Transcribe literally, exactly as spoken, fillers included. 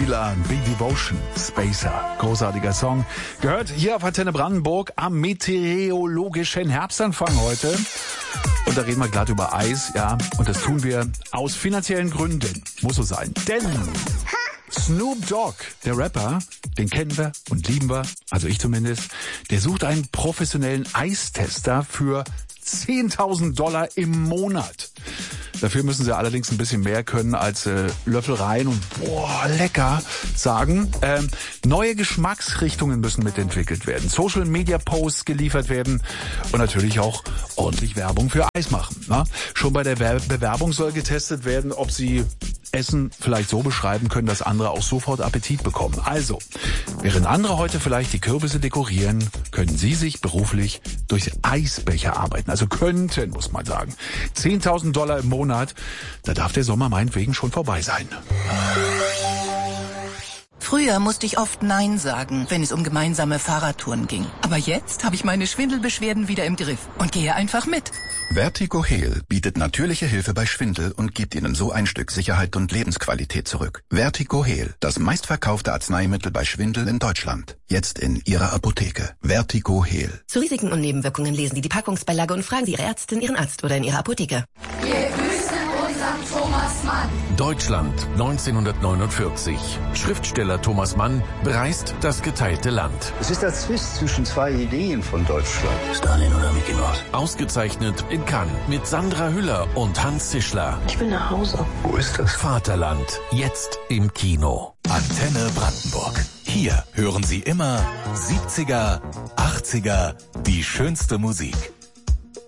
Milan, Big Devotion, Spacer. Großartiger Song. Gehört hier auf Antenne Brandenburg am meteorologischen Herbstanfang heute. Und da reden wir glatt über Eis, ja. Und das tun wir aus finanziellen Gründen. Muss so sein. Denn Snoop Dogg, der Rapper, den kennen wir und lieben wir, also ich zumindest, der sucht einen professionellen Eistester für zehntausend Dollar im Monat. Dafür müssen sie allerdings ein bisschen mehr können als äh, Löffel rein und boah, lecker sagen. Ähm, neue Geschmacksrichtungen müssen mitentwickelt werden. Social Media Posts geliefert werden und natürlich auch ordentlich Werbung für Eis machen. Ne? Schon bei der Ver- Bewerbung soll getestet werden, ob sie Essen vielleicht so beschreiben können, dass andere auch sofort Appetit bekommen. Also, während andere heute vielleicht die Kürbisse dekorieren, können Sie sich beruflich durch Eisbecher arbeiten. Also könnten, muss man sagen. zehntausend Dollar im Monat, da darf der Sommer meinetwegen schon vorbei sein. Früher musste ich oft Nein sagen, wenn es um gemeinsame Fahrradtouren ging. Aber jetzt habe ich meine Schwindelbeschwerden wieder im Griff und gehe einfach mit. Vertigo Heal bietet natürliche Hilfe bei Schwindel und gibt Ihnen so ein Stück Sicherheit und Lebensqualität zurück. Vertigo Heal, das meistverkaufte Arzneimittel bei Schwindel in Deutschland. Jetzt in Ihrer Apotheke. Vertigo Heal. Zu Risiken und Nebenwirkungen lesen Sie die Packungsbeilage und fragen Sie Ihre Ärztin, Ihren Arzt oder in Ihrer Apotheke. Wir grüßen unseren Thomas Mann. Deutschland neunzehnhundertneunundvierzig. Schriftsteller Thomas Mann bereist das geteilte Land. Es ist der Zwist zwischen zwei Ideen von Deutschland. Stalin oder Mickey Mouse? Ausgezeichnet in Cannes mit Sandra Hüller und Hans Zischler. Ich will nach Hause. Wo ist das? Vaterland, jetzt im Kino. Antenne Brandenburg. Hier hören Sie immer siebziger, achtziger, die schönste Musik.